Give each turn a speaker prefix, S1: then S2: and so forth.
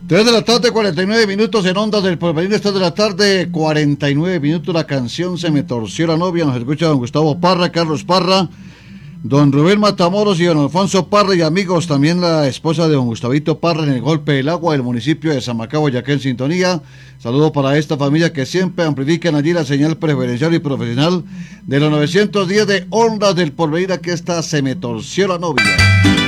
S1: 3 de la tarde, 49 minutos en Ondas del Porvenir. 3 de la tarde, 49 minutos. La canción Se me torció la novia. Nos escucha don Gustavo Parra, Carlos Parra, don Rubén Matamoros y don Alfonso Parra y amigos. También la esposa de don Gustavito Parra en el Golpe del Agua del municipio de Zamacá, Boyacá, en sintonía. Saludo para esta familia que siempre amplifican allí la señal preferencial y profesional de los 910 de Ondas del Porvenir. Aquí está Se me torció la novia.